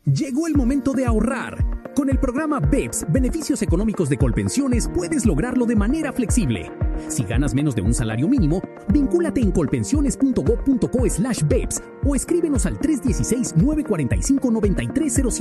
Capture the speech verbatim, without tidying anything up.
Llegó el momento de ahorrar. Con el programa B E P S, Beneficios Económicos de Colpensiones, puedes lograrlo de manera flexible. Si ganas menos de un salario mínimo, vincúlate en colpensiones punto gob punto co slash B E P S o escríbenos al tres uno seis, nueve cuatro cinco, nueve tres cero siete.